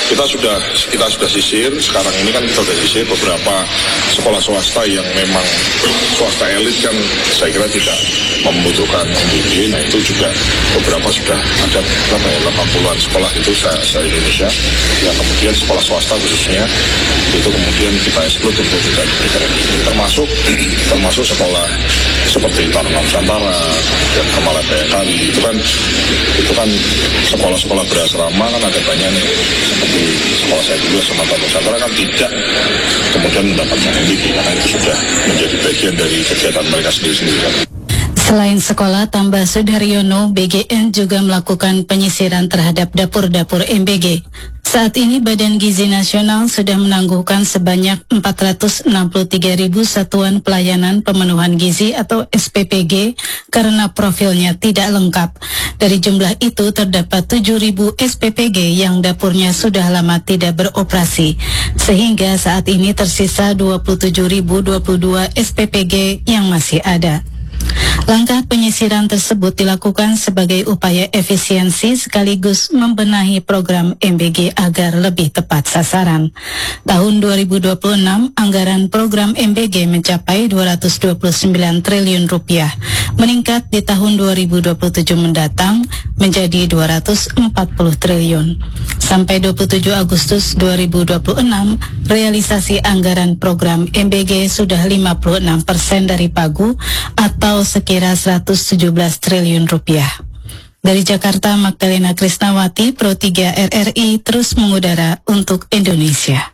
kita sudah sisir. Sekarang ini kan kita sudah sisir beberapa sekolah swasta yang memang swasta elit kan saya kira tidak membutuhkan MBG. Nah itu juga beberapa sudah ada 80-an sekolah itu se-Indonesia yang kemudian sekolah swasta khususnya itu kemudian kita eksklud untuk tidak diberikan MBG, termasuk sekolah seperti Taruna Nusantara dan Kemala Bayangkari itu kan sekolah-sekolah berasrama kan ada banyak nih, seperti sekolah saya dulu sama Taruna Nusantara kan tidak kemudian mendapatkan MBG karena itu sudah menjadi bagian dari kegiatan mereka sendiri-sendiri. Selain sekolah, tambah Sudaryono, BGN juga melakukan penyisiran terhadap dapur-dapur MBG. Saat ini Badan Gizi Nasional sudah menangguhkan sebanyak 463.000 satuan pelayanan pemenuhan gizi atau SPPG karena profilnya tidak lengkap. Dari jumlah itu terdapat 7.000 SPPG yang dapurnya sudah lama tidak beroperasi, sehingga saat ini tersisa 27.022 SPPG yang masih ada. Langkah penyisiran tersebut dilakukan sebagai upaya efisiensi sekaligus membenahi program MBG agar lebih tepat sasaran. Tahun 2026, anggaran program MBG mencapai 229 triliun rupiah, meningkat di tahun 2027 mendatang menjadi 240 triliun. Sampai 27 Agustus 2026, realisasi anggaran program MBG sudah 56% dari pagu atau sekira 117 triliun rupiah. Dari Jakarta, Magdalena Krisnawati, Pro 3 RRI terus mengudara untuk Indonesia.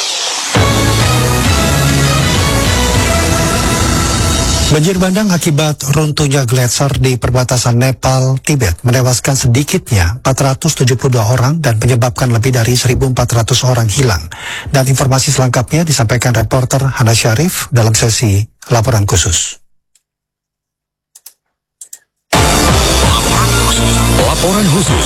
Banjir bandang akibat runtuhnya gletser di perbatasan Nepal, Tibet menewaskan sedikitnya 472 orang dan menyebabkan lebih dari 1.400 orang hilang. Dan informasi selengkapnya disampaikan reporter Hana Syarif dalam sesi laporan khusus. Laporan khusus.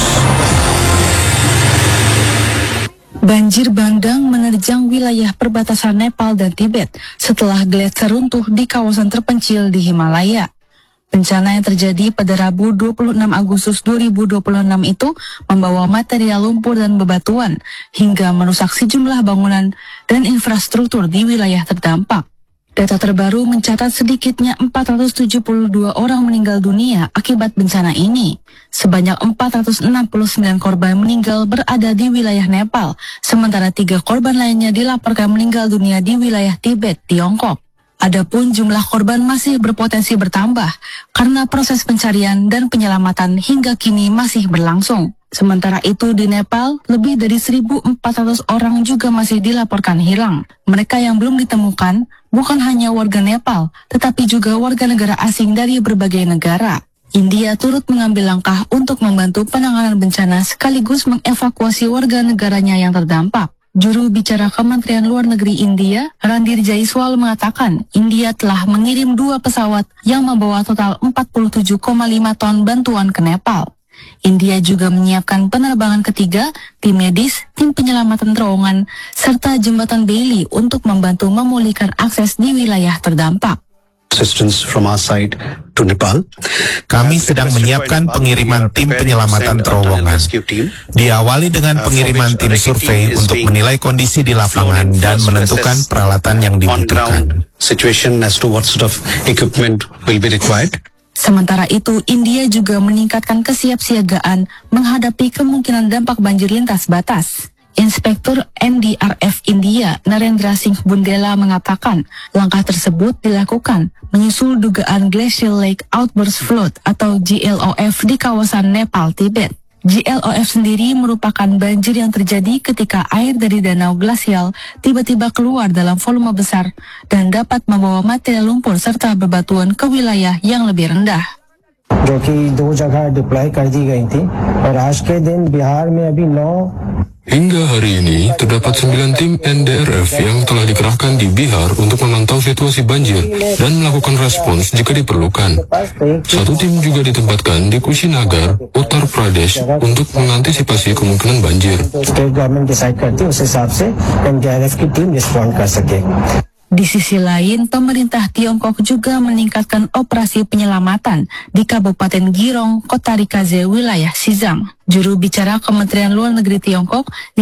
Banjir bandang menerjang wilayah perbatasan Nepal dan Tibet setelah gletser runtuh di kawasan terpencil di Himalaya. Bencana yang terjadi pada Rabu 26 Agustus 2026 itu membawa material lumpur dan bebatuan hingga merusak sejumlah bangunan dan infrastruktur di wilayah terdampak. Data terbaru mencatat sedikitnya 472 orang meninggal dunia akibat bencana ini. Sebanyak 469 korban meninggal berada di wilayah Nepal, sementara 3 korban lainnya dilaporkan meninggal dunia di wilayah Tibet, Tiongkok. Adapun jumlah korban masih berpotensi bertambah karena proses pencarian dan penyelamatan hingga kini masih berlangsung. Sementara itu di Nepal, lebih dari 1.400 orang juga masih dilaporkan hilang. Mereka yang belum ditemukan bukan hanya warga Nepal, tetapi juga warga negara asing dari berbagai negara. India turut mengambil langkah untuk membantu penanganan bencana sekaligus mengevakuasi warga negaranya yang terdampak. Juru bicara Kementerian Luar Negeri India, Randir Jaiswal mengatakan India telah mengirim 2 pesawat yang membawa total 47,5 ton bantuan ke Nepal. India juga menyiapkan penerbangan ketiga, tim medis, tim penyelamatan terowongan, serta jembatan Bailey untuk membantu memulihkan akses di wilayah terdampak. Kami sedang menyiapkan pengiriman tim penyelamatan terowongan. Diawali dengan pengiriman tim survei untuk menilai kondisi di lapangan dan menentukan peralatan yang dibutuhkan. Sementara itu, India juga meningkatkan kesiapsiagaan menghadapi kemungkinan dampak banjir lintas batas. Inspektur NDRF India, Narendra Singh Bundela mengatakan langkah tersebut dilakukan menyusul dugaan Glacial Lake Outburst Flood atau GLOF di kawasan Nepal, Tibet. GLOF sendiri merupakan banjir yang terjadi ketika air dari danau glasial tiba-tiba keluar dalam volume besar dan dapat membawa material lumpur serta bebatuan ke wilayah yang lebih rendah. जो कि 2 जगह डिप्लॉय कर दी गई थी और आज के दिन बिहार में अभी 9 Hingga hari ini, terdapat 9 tim NDRF yang telah dikerahkan di Bihar untuk memantau situasi banjir dan melakukan respons jika diperlukan. 1 tim juga ditempatkan di Kushinagar, Uttar Pradesh untuk mengantisipasi kemungkinan banjir. State government decide करती है उस हिसाब से एनडीआरएफ की team respond कर सके. Di sisi lain, pemerintah Tiongkok juga meningkatkan operasi penyelamatan di Kabupaten Girong, Kota Rikaze, wilayah Xizang. Juru bicara Kementerian Luar Negeri Tiongkok,